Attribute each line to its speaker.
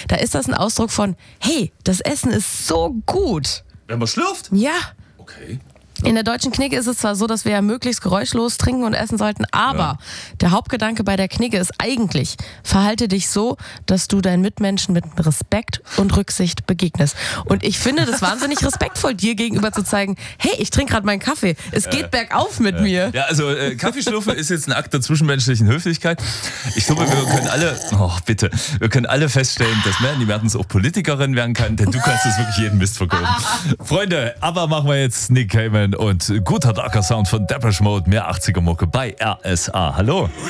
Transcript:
Speaker 1: da ist das ein Ausdruck von, hey, das Essen ist so gut.
Speaker 2: Wenn man schlürft?
Speaker 1: Ja.
Speaker 2: Okay.
Speaker 1: In der deutschen Knigge ist es zwar so, dass wir ja möglichst geräuschlos trinken und essen sollten, aber der Hauptgedanke bei der Knigge ist eigentlich, verhalte dich so, dass du deinen Mitmenschen mit Respekt und Rücksicht begegnest. Und ich finde das wahnsinnig respektvoll, dir gegenüber zu zeigen, hey, ich trinke gerade meinen Kaffee, es geht bergauf mit mir.
Speaker 2: Ja, also Kaffeeschlürfen ist jetzt ein Akt der zwischenmenschlichen Höflichkeit. Ich glaube, wir können alle feststellen, dass Melanie Mertens auch Politikerin werden kann, denn du kannst es wirklich jeden Mist verkaufen. Freunde, aber machen wir jetzt Nick Cayman und guter Darker Sound von Depeche Mode, mehr 80er Mucke bei RSA. Hallo.